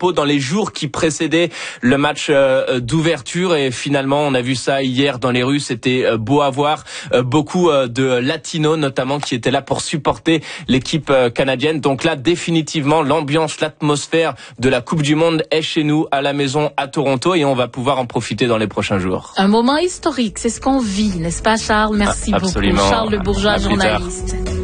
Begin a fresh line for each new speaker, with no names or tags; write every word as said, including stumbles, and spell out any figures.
drapeau dans les jours qui précédaient le match euh, d'ouverture. Et finalement, on a vu ça hier dans les rues. C'était euh, beau à voir. Euh, beaucoup euh, de latinos notamment qui étaient là pour supporter l'équipe euh, canadienne. Donc là, définitivement, l'ambiance, l'atmosphère de la Coupe du Monde est chez nous à la maison à Toronto et on va pouvoir en profiter dans les prochains jours.
Un moment historique, c'est ce qu'on vit, n'est-ce pas Charles? Merci
ah,
beaucoup. Charles Le Bourgeois, journaliste.